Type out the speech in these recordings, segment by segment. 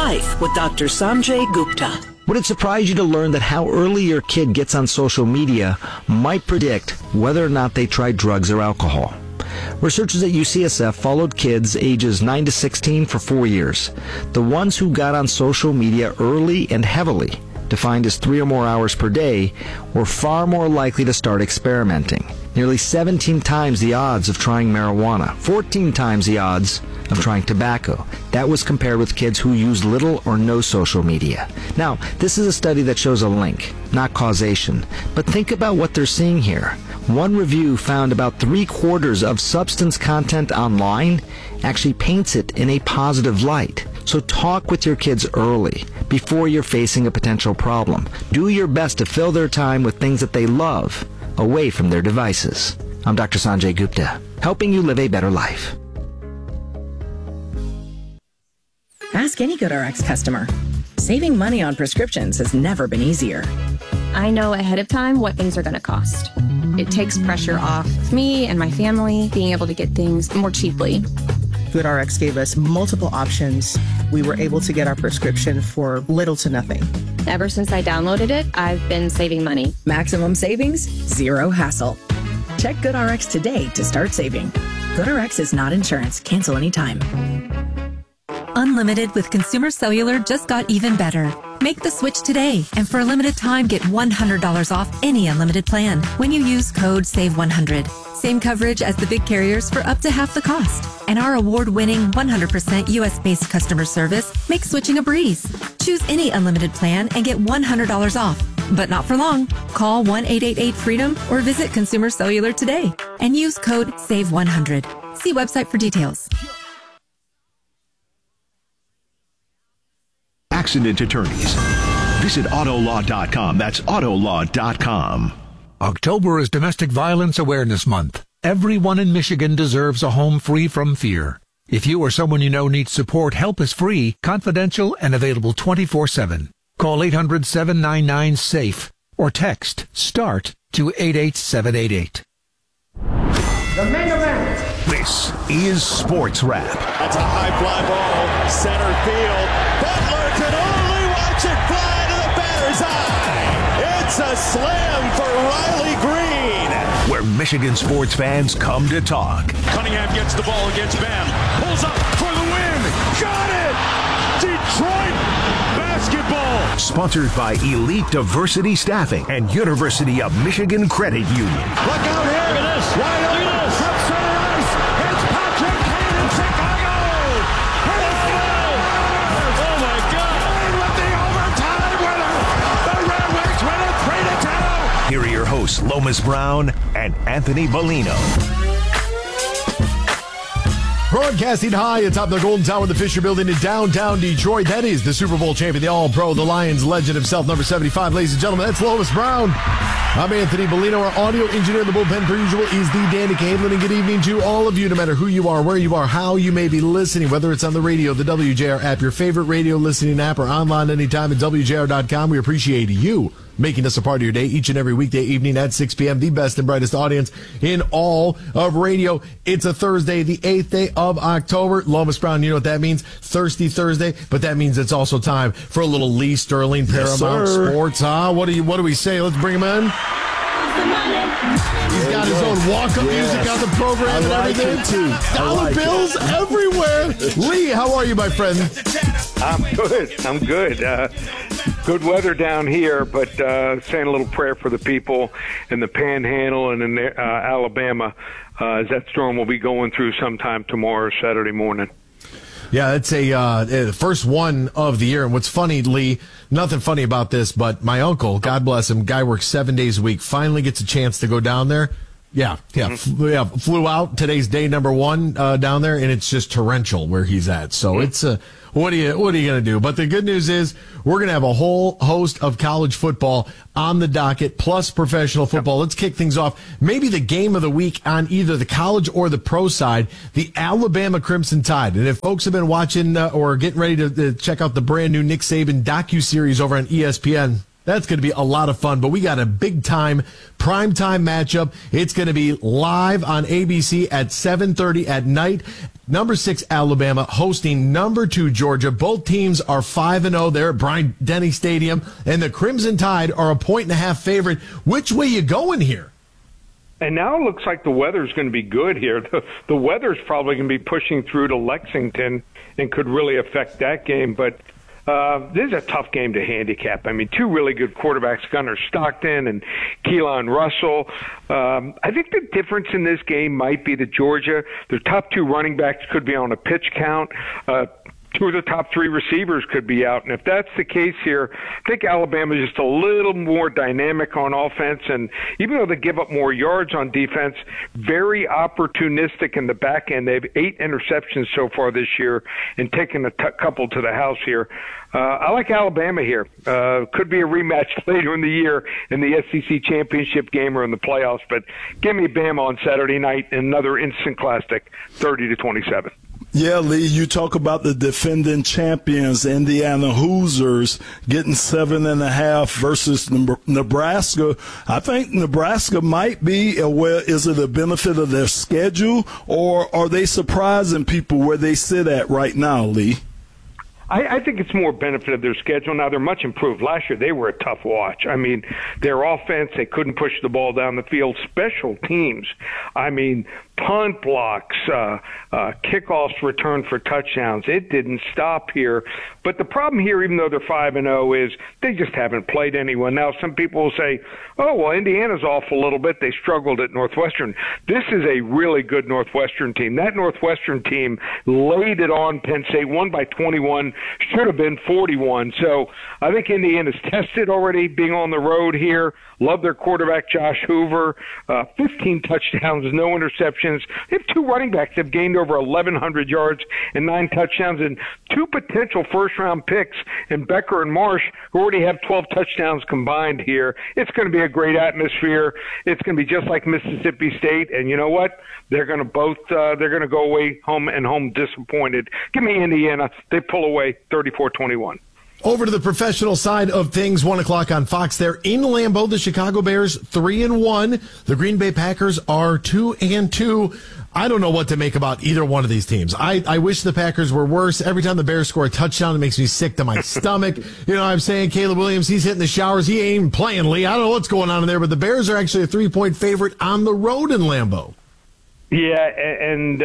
Life with Dr. Sanjay Gupta. Would it surprise you to learn that how early your kid gets on social media might predict whether or not they try drugs or alcohol? Researchers at UCSF followed kids ages 9 to 16 for 4 years. The ones who got on social media early and heavily, defined as 3 or more hours per day, were far more likely to start experimenting. Nearly 17 times the odds of trying marijuana, 14 times the odds of trying tobacco. That was compared with kids who used little or no social media. Now, this is a study that shows a link, not causation. But think about what they're seeing here. One review found about 3/4 of substance content online actually paints it in a positive light. So talk with your kids early, before you're facing a potential problem. Do your best to fill their time with things that they love, away from their devices. I'm Dr. Sanjay Gupta, helping you live a better life. Ask any GoodRx customer. Saving money on prescriptions has never been easier. I know ahead of time what things are going to cost. It takes pressure off me and my family being able to get things more cheaply. GoodRx gave us multiple options. We were able to get our prescription for little to nothing. Ever since I downloaded it, I've been saving money. Maximum savings, zero hassle. Check GoodRx today to start saving. GoodRx is not insurance. Cancel anytime. Unlimited with Consumer Cellular just got even better. Make the switch today, and for a limited time, get $100 off any unlimited plan when you use code SAVE100. Same coverage as the big carriers for up to half the cost. And our award-winning 100% U.S.-based customer service makes switching a breeze. Choose any unlimited plan and get $100 off. But not for long. Call 1-888-FREEDOM or visit Consumer Cellular today and use code SAVE100. See website for details. Accident attorneys. Visit Autolaw.com. That's Autolaw.com. October is Domestic Violence Awareness Month. Everyone in Michigan deserves a home free from fear. If you or someone you know needs support, help is free, confidential, and available 24/7. Call 800-799-SAFE or text START to 88788. The main event. This is Sports Wrap. That's a high fly ball, center field. Butler can only watch it fly to the batter's eye. It's a slam for Riley Green. Where Michigan sports fans come to talk. Cunningham gets the ball against Bam. Pulls up for the win. Got it! Detroit basketball. Sponsored by Elite Diversity Staffing and University of Michigan Credit Union. Look out here. Look at this. Wide open. From center ice. It's Patrick Kane in Chicago. Oh, my God. With the overtime winner. The Red Wings win it 3-2. Here are your hosts, Lomas Brown and Anthony Bellino. Broadcasting high atop the Golden Tower of the Fisher Building in downtown Detroit. That is the Super Bowl champion, the All-Pro, the Lions legend himself, number 75. Ladies and gentlemen, that's Lomas Brown. I'm Anthony Bellino. Our audio engineer in the bullpen, per usual, is the Danny Caitlin. And good evening to all of you, no matter who you are, where you are, how you may be listening, whether it's on the radio, the WJR app, your favorite radio listening app, or online anytime at WJR.com. We appreciate you making us a part of your day each and every weekday evening at 6 p.m. The best and brightest audience in all of radio. It's a Thursday, the 8th day of October. Lomas Brown, you know what that means? Thirsty Thursday, but that means it's also time for a little Lee Sterling, Paramount Sports. What do we say? Let's bring him in. He's got his own walk-up music on the program and everything. Dollar bills everywhere. Lee, how are you, my friend? I'm good. Good weather down here, but saying a little prayer for the people in the Panhandle and in Alabama as that storm will be going through sometime tomorrow, Saturday morning. Yeah, it's the first one of the year. And what's funny, Lee, nothing funny about this, but my uncle, God bless him, guy works 7 days a week, finally gets a chance to go down there. Flew out. Today's day number 1 down there, and it's just torrential where he's at. So it's what are you going to do? But the good news is we're going to have a whole host of college football on the docket, plus professional football. Let's kick things off. Maybe the game of the week on either the college or the pro side, the Alabama Crimson Tide. And if folks have been watching or getting ready to check out the brand new Nick Saban docuseries over on ESPN, That's going to be a lot of fun, but we got a big-time, prime-time matchup. It's going to be live on ABC at 7:30 at night. Number 6, Alabama, hosting number 2, Georgia. Both teams are 5-0 there at Bryant-Denny Stadium, and the Crimson Tide are a 1.5 favorite. Which way you going here? And now it looks like the weather's going to be good here. The weather's probably going to be pushing through to Lexington and could really affect that game, but this is a tough game to handicap. I mean, 2 really good quarterbacks, Gunnar Stockton and Keelan Russell. I think the difference in this game might be that Georgia, their top 2 running backs could be on a pitch count. 2 of the top 3 receivers could be out. And if that's the case here, I think Alabama is just a little more dynamic on offense. And even though they give up more yards on defense, very opportunistic in the back end. They have 8 interceptions so far this year and taken a couple to the house here. I like Alabama here. Could be a rematch later in the year in the SEC championship game or in the playoffs. But give me Bama on Saturday night, another instant classic, 30-27. Yeah, Lee, you talk about the defending champions, Indiana Hoosiers, getting 7.5 versus Nebraska. I think Nebraska might be, is it a benefit of their schedule, or are they surprising people where they sit at right now, Lee? I think it's more benefit of their schedule. Now, they're much improved. Last year, they were a tough watch. I mean, their offense, they couldn't push the ball down the field. Special teams, I mean, punt blocks, kickoffs return for touchdowns. It didn't stop here. But the problem here, even though they're 5-0, is they just haven't played anyone. Now, some people will say, oh, well, Indiana's off a little bit. They struggled at Northwestern. This is a really good Northwestern team. That Northwestern team laid it on Penn State, won by 21, should have been 41. So I think Indiana's tested already being on the road here. Love their quarterback, Josh Hoover. 15 touchdowns, no interceptions. They have 2 running backs that have gained over 1,100 yards and 9 touchdowns, and 2 potential first-round picks in Becker and Marsh, who already have 12 touchdowns combined here. It's going to be a great atmosphere. It's going to be just like Mississippi State, and you know what? They're going to go away home disappointed. Give me Indiana. They pull away 34-21. Over to the professional side of things, 1 o'clock on Fox there. In Lambeau, the Chicago Bears 3-1. The Green Bay Packers are 2-2. I don't know what to make about either one of these teams. I wish the Packers were worse. Every time the Bears score a touchdown, it makes me sick to my stomach. You know, I'm saying Caleb Williams, he's hitting the showers. He ain't even playing, Lee. I don't know what's going on in there, but the Bears are actually a 3-point favorite on the road in Lambeau. Yeah, and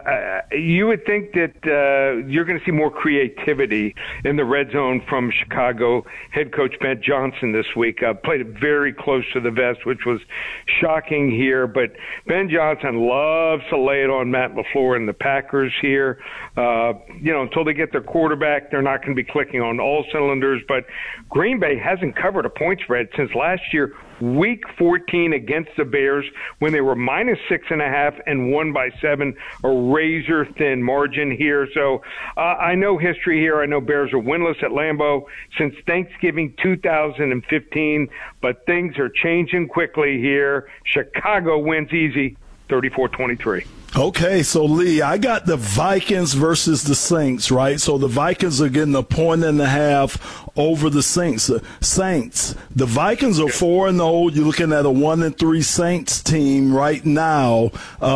you would think that you're going to see more creativity in the red zone from Chicago head coach Ben Johnson this week. Played it very close to the vest, which was shocking here. But Ben Johnson loves to lay it on Matt LaFleur and the Packers here. Until they get their quarterback, they're not going to be clicking on all cylinders. But Green Bay hasn't covered a point spread since last year. Week 14 against the Bears when they were minus 6.5 and won by 7, a razor-thin margin here. So I know history here. I know Bears are winless at Lambeau since Thanksgiving 2015, but things are changing quickly here. Chicago wins easy, 34-23. Okay, so Lee, I got the Vikings versus the Saints, right? So the Vikings are getting 1.5 over the Saints. The Vikings are 4-0. You're looking at a 1-3 Saints team right now.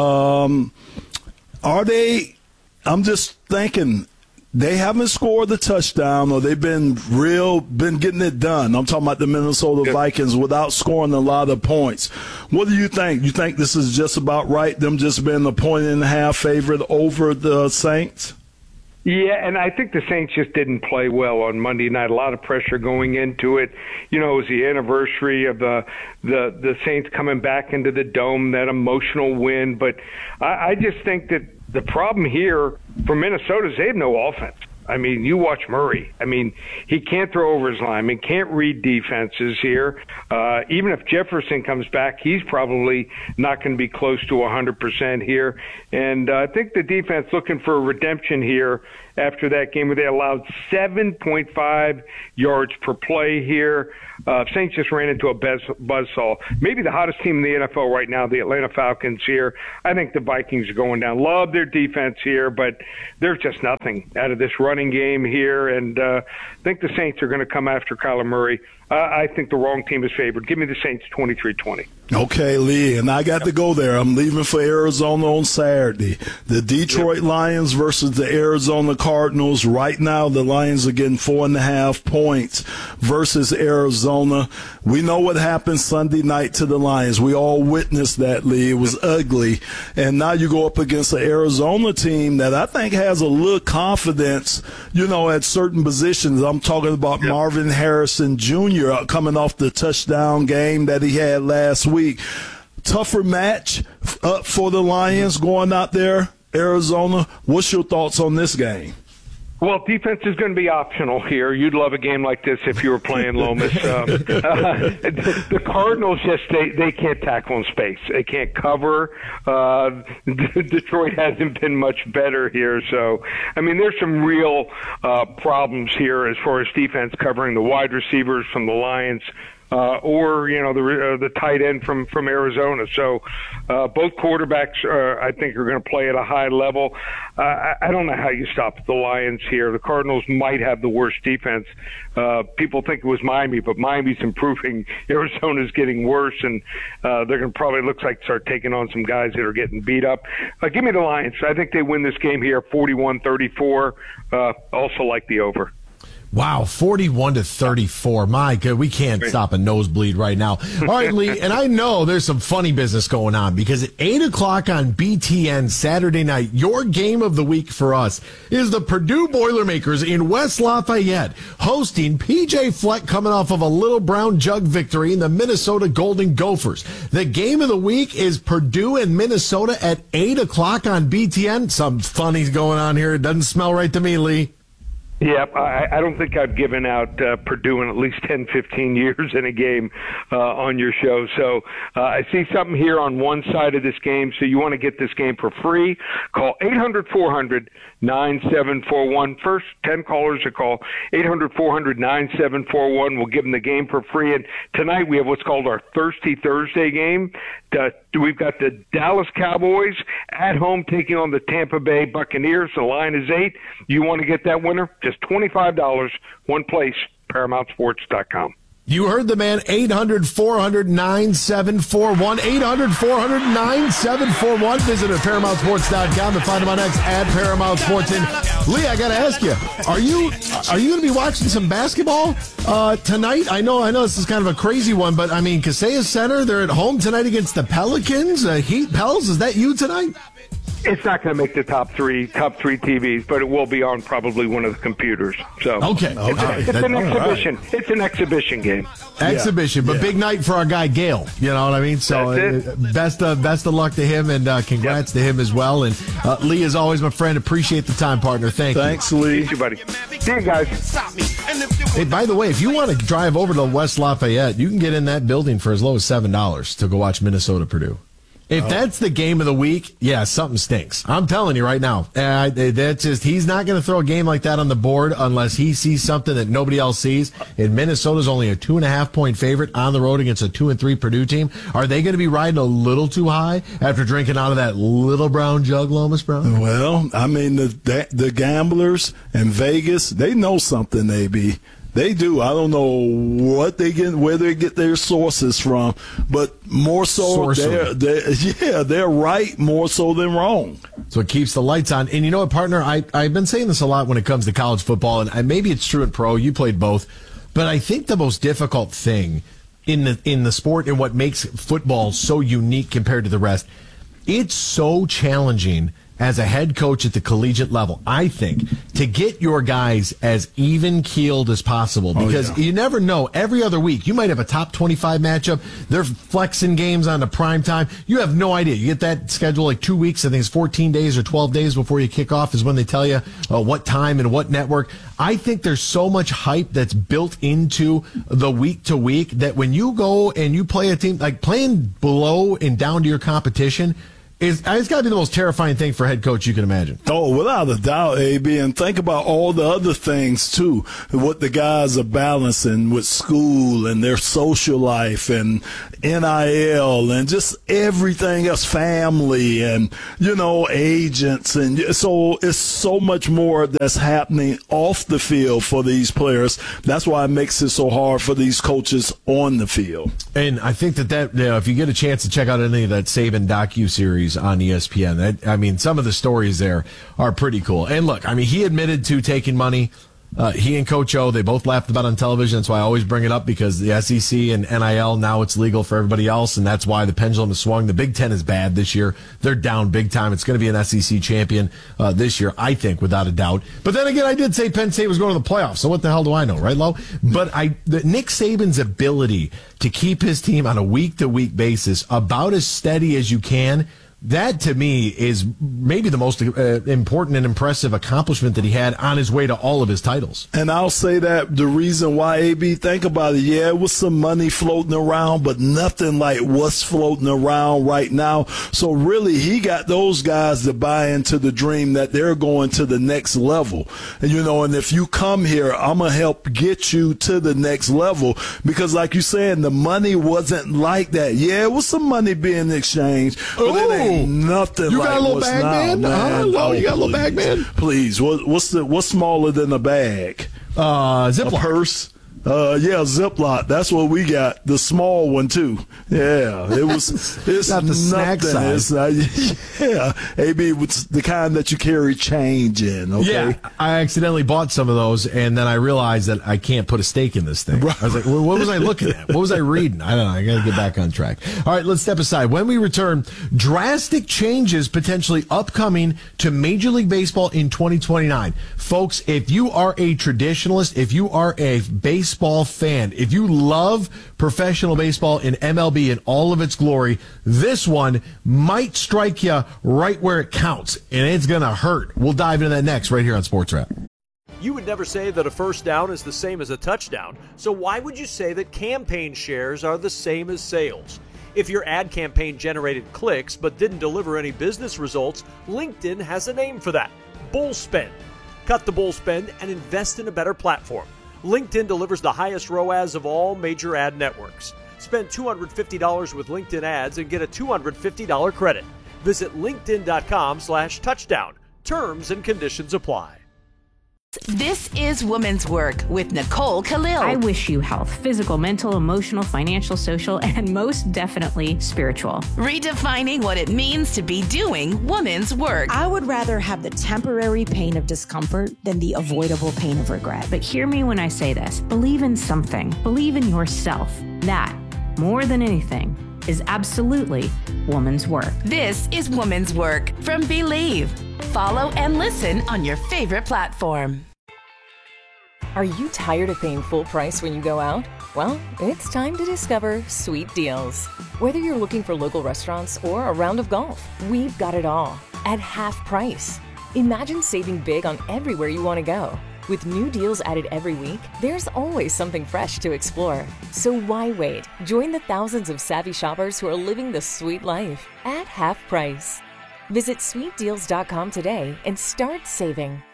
Are they? I'm just thinking. They haven't scored the touchdown, or they've been getting it done. I'm talking about the Minnesota Vikings without scoring a lot of points. What do you think? You think this is just about right, them just being a 1.5 favorite over the Saints? Yeah, and I think the Saints just didn't play well on Monday night. A lot of pressure going into it. You know, it was the anniversary of the Saints coming back into the Dome, that emotional win. But I just think that the problem here for Minnesota is they have no offense. I mean, you watch Murray. I mean, he can't throw over his lineman, can't read defenses here. Even if Jefferson comes back, he's probably not going to be close to 100% here. And I think the defense looking for a redemption here after that game where they allowed 7.5 yards per play here. Saints just ran into a buzzsaw. Maybe the hottest team in the NFL right now, the Atlanta Falcons here. I think the Vikings are going down. Love their defense here, but there's just nothing out of this rush running game here, and I think the Saints are going to come after Kyler Murray. I think the wrong team is favored. Give me the Saints 23-20. Okay, Lee, and I got to go there. I'm leaving for Arizona on Saturday. The Detroit Lions versus the Arizona Cardinals. Right now, the Lions are getting 4.5 points versus Arizona. We know what happened Sunday night to the Lions. We all witnessed that, Lee. It was ugly. And now you go up against the Arizona team that I think has a little confidence, at certain positions. I'm talking about Marvin Harrison Jr. coming off the touchdown game that he had last week. Tougher match for the Lions going out there, Arizona. What's your thoughts on this game? Well, defense is going to be optional here. You'd love a game like this if you were playing Lomas. The Cardinals they can't tackle in space. They can't cover. Detroit hasn't been much better here. So, there's some real problems here as far as defense covering the wide receivers from the Lions. Or the tight end from Arizona. So both quarterbacks I think are going to play at a high level. I don't know how you stop the Lions here. The Cardinals might have the worst defense. People think it was Miami, but Miami's improving. Arizona's getting worse, and they're going to probably looks like start taking on some guys that are getting beat up. Give me the Lions. I think they win this game here 41-34. Also like the over. Wow, 41-34. My God, we can't stop a nosebleed right now. All right, Lee, and I know there's some funny business going on because at 8 o'clock on BTN Saturday night, your game of the week for us is the Purdue Boilermakers in West Lafayette hosting PJ Fleck coming off of a Little Brown Jug victory in the Minnesota Golden Gophers. The game of the week is Purdue and Minnesota at 8 o'clock on BTN. Something funny's going on here. It doesn't smell right to me, Lee. Yeah, I don't think I've given out Purdue in at least 10, 15 years in a game on your show. So I see something here on one side of this game. So you want to get this game for free, call 800-400-9741. First 10 callers to call 800-400-9741. We'll give them the game for free. And tonight we have what's called our Thirsty Thursday game. We've got the Dallas Cowboys at home taking on the Tampa Bay Buccaneers. The line is 8. You want to get that winner? Just $25, one place, ParamountSports.com. You heard the man, 800-400-9741, 800-400-9741. Visit at ParamountSports.com and find him on X at Paramount Sports. And Lee, I got to ask you, are you going to be watching some basketball tonight? I know this is kind of a crazy one, but Kaseya Center, they're at home tonight against the Pelicans. Heat Pels, is that you tonight? It's not going to make the top three TVs, but it will be on probably one of the computers. So okay. It's an exhibition. Right. It's an exhibition game. Exhibition, but big night for our guy Gale. You know what I mean? So best of luck to him, and congrats to him as well. And Lee, as always, my friend, appreciate the time, partner. Thanks, Lee. Thank you, buddy. See you guys. Hey, by the way, if you want to drive over to West Lafayette, you can get in that building for as low as $7 to go watch Minnesota Purdue. If that's the game of the week, something stinks. I'm telling you right now. That's just, he's not going to throw a game like that on the board unless he sees something that nobody else sees. And Minnesota's only a 2.5-point favorite on the road against a 2-3 Purdue team. Are they going to be riding a little too high after drinking out of that Little Brown Jug, Lomas Brown? Well, the gamblers in Vegas, they know something, They do. I don't know where they get their sources from, but more so, they're right more so than wrong. So it keeps the lights on. And you know what, partner? I've been saying this a lot when it comes to college football, and maybe it's true in pro. You played both, but I think the most difficult thing in the sport and what makes football so unique compared to the rest, it's so challenging as a head coach at the collegiate level, I think, to get your guys as even-keeled as possible. Because you never know. Every other week, you might have a top 25 matchup. They're flexing games on the prime time. You have no idea. You get that schedule like 2 weeks. I think it's 14 days or 12 days before you kick off is when they tell you what time and what network. I think there's so much hype that's built into the week-to-week that when you go and you play a team, like playing below and down to your competition, it's got to be the most terrifying thing for a head coach you can imagine. Oh, without a doubt, AB. And think about all the other things, too, what the guys are balancing with school and their social life and NIL and just everything else, family and, agents. And so it's so much more that's happening off the field for these players. That's why it makes it so hard for these coaches on the field. And I think that if you get a chance to check out any of that Saban docuseries on ESPN, some of the stories there are pretty cool. And look, he admitted to taking money. He and Coach O, they both laughed about it on television. That's why I always bring it up, because the SEC and NIL, now it's legal for everybody else, and that's why the pendulum has swung. The Big Ten is bad this year. They're down big time. It's going to be an SEC champion this year, I think, without a doubt. But then again, I did say Penn State was going to the playoffs, so what the hell do I know, right, Lo? But Nick Saban's ability to keep his team on a week-to-week basis about as steady as you can, that, to me, is maybe the most important and impressive accomplishment that he had on his way to all of his titles. And I'll say that the reason why, AB, think about it, it was some money floating around, but nothing like what's floating around right now. So really, he got those guys to buy into the dream that they're going to the next level. And, and if you come here, I'm going to help get you to the next level, because like you said, the money wasn't like that. Yeah, it was some money being exchanged, but it ain't nothing you like got a little what's bag, now, man. You got a little bag, man? Please, what's smaller than a bag? Ziploc. A purse? Ziploc. That's what we got. The small one too. Yeah, it's not the snack size. AB, it's the kind that you carry change in. Okay. Yeah, I accidentally bought some of those, and then I realized that I can't put a steak in this thing. Right. I was like, what was I looking at? What was I reading? I don't know. I got to get back on track. All right, let's step aside. When we return, drastic changes potentially upcoming to Major League Baseball in 2029. Folks, if you are a traditionalist, if you are a baseball fan, if you love professional baseball in MLB in all of its glory, this one might strike you right where it counts, and it's going to hurt. We'll dive into that next right here on Sports Wrap. You would never say that a first down is the same as a touchdown, so why would you say that campaign shares are the same as sales? If your ad campaign generated clicks but didn't deliver any business results, LinkedIn has a name for that: bull spend. Cut the bull spend and invest in a better platform. LinkedIn delivers the highest ROAS of all major ad networks. Spend $250 with LinkedIn ads and get a $250 credit. Visit linkedin.com/touchdown. Terms and conditions apply. This is Women's Work with Nicole Khalil. I wish you health, physical, mental, emotional, financial, social, and most definitely spiritual. Redefining what it means to be doing women's work. I would rather have the temporary pain of discomfort than the avoidable pain of regret. But hear me when I say this. Believe in something. Believe in yourself. That, more than anything, is absolutely woman's work. This is Woman's Work from Believe. Follow and listen on your favorite platform. Are you tired of paying full price when you go out? Well, it's time to discover Sweet Deals. Whether you're looking for local restaurants or a round of golf, we've got it all at half price. Imagine saving big on everywhere you want to go. With new deals added every week, there's always something fresh to explore. So why wait? Join the thousands of savvy shoppers who are living the sweet life at half price. Visit sweetdeals.com today and start saving.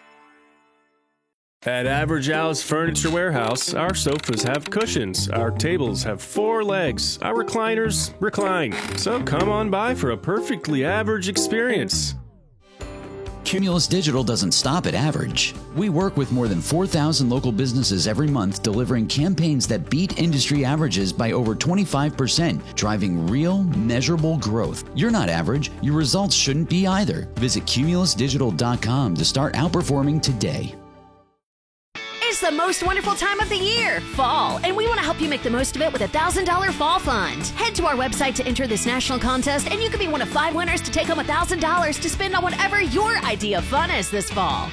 At Average Al's Furniture Warehouse, our sofas have cushions, our tables have 4 legs, our recliners recline. So come on by for a perfectly average experience. Cumulus Digital doesn't stop at average. We work with more than 4,000 local businesses every month, delivering campaigns that beat industry averages by over 25%, driving real, measurable growth. You're not average. Your results shouldn't be either. Visit cumulusdigital.com to start outperforming today. It's the most wonderful time of the year, fall, and we want to help you make the most of it with a $1,000 fall fund. Head to our website to enter this national contest, and you could be one of 5 winners to take home $1,000 to spend on whatever your idea of fun is this fall.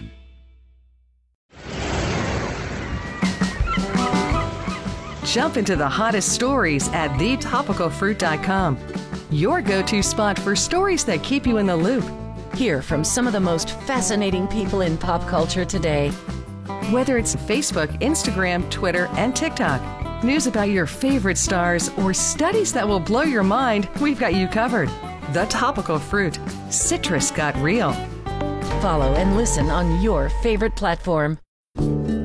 Jump into the hottest stories at thetopicalfruit.com. Your go-to spot for stories that keep you in the loop. Hear from some of the most fascinating people in pop culture today. Whether it's Facebook, Instagram, Twitter, and TikTok, news about your favorite stars, or studies that will blow your mind, we've got you covered. The Topical Fruit. Citrus got real. Follow and listen on your favorite platform.